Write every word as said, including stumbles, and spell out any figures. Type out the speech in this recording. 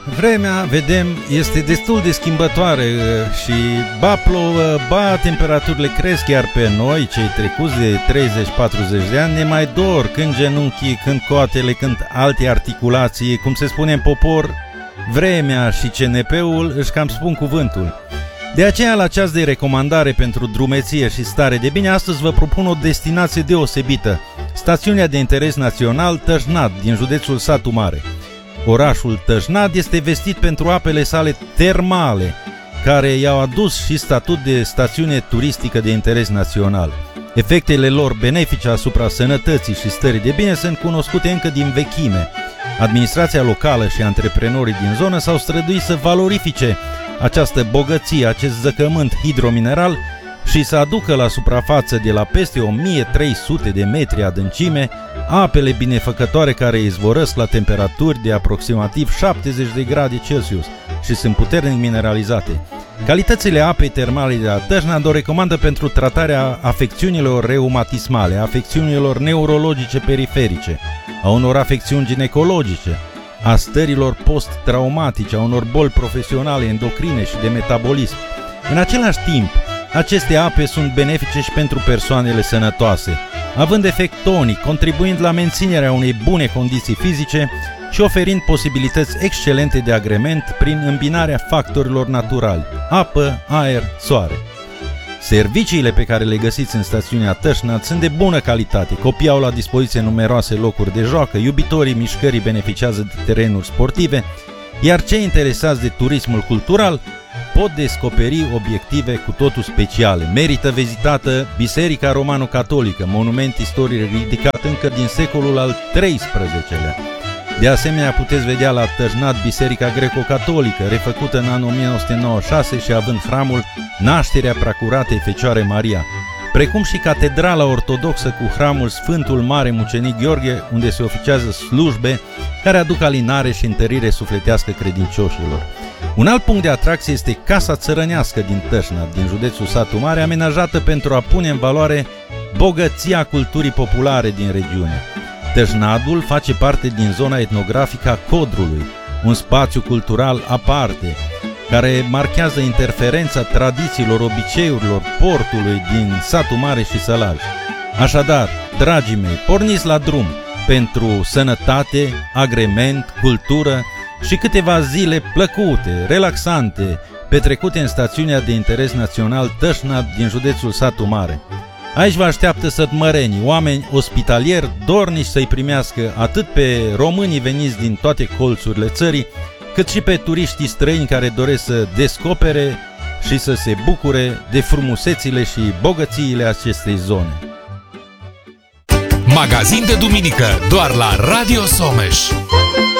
Vremea, vedem, este destul de schimbătoare și ba plouă, ba temperaturile cresc, iar pe noi, cei trecuți de treizeci patruzeci de ani, ne mai dor când genunchii, când coatele, când alte articulații, cum se spune în popor, vremea și C N P-ul își cam spun cuvântul. De aceea, la ceas de recomandare pentru drumeție și stare de bine, astăzi vă propun o destinație deosebită, stațiunea de interes național Tășnad, din județul Satu Mare. Orașul Tășnad este vestit pentru apele sale termale, care i-au adus și statut de stațiune turistică de interes național. Efectele lor benefice asupra sănătății și stării de bine sunt cunoscute încă din vechime. Administrația locală și antreprenorii din zonă s-au străduit să valorifice această bogăție, acest zăcământ hidromineral și să aducă la suprafață de la peste o mie trei sute de metri adâncime apele binefăcătoare care izvorăsc la temperaturi de aproximativ șaptezeci de grade Celsius și sunt puternic mineralizate. Calitățile apei termale de la Tășnad o recomandă pentru tratarea afecțiunilor reumatismale, afecțiunilor neurologice periferice, a unor afecțiuni ginecologice, a stărilor post-traumatice, a unor boli profesionale, endocrine și de metabolism. În același timp, aceste ape sunt benefice și pentru persoanele sănătoase, având efect tonic, contribuind la menținerea unei bune condiții fizice și oferind posibilități excelente de agrement prin îmbinarea factorilor naturali, apă, aer, soare. Serviciile pe care le găsiți în stațiunea Tășnad sunt de bună calitate, copiii au la dispoziție numeroase locuri de joacă, iubitorii mișcării beneficiază de terenuri sportive, iar cei interesați de turismul cultural pot descoperi obiective cu totul speciale. Merită vizitată Biserica Romano-Catolică, monument istoric ridicat încă din secolul al treisprezecelea. De asemenea, puteți vedea la Tășnad Biserica Greco-Catolică, refăcută în anul o mie nouă sute nouăzeci și șase și având hramul Nașterea Preacuratei Fecioare Maria, precum și Catedrala Ortodoxă cu hramul Sfântul Mare Mucenic Gheorghe, unde se oficează slujbe care aduc alinare și întărire sufletească credincioșilor. Un alt punct de atracție este Casa Țărănească din Tășnad, din județul Satu Mare, amenajată pentru a pune în valoare bogăția culturii populare din regiune. Tășnadul face parte din zona etnografică a Codrului, un spațiu cultural aparte, care marchează interferența tradițiilor, obiceiurilor portului din Satu Mare și Sălaj. Așadar, dragii mei, porniți la drum pentru sănătate, agrement, cultură și câteva zile plăcute, relaxante, petrecute în stațiunea de interes național Tășnad din județul Satu Mare. Aici vă așteaptă sătmărenii, oameni ospitalieri, dornici să-i primească atât pe românii veniți din toate colțurile țării, cât și pe turiștii străini care doresc să descopere și să se bucure de frumusețile și bogățiile acestei zone. Magazin de duminică doar la Radio Someș.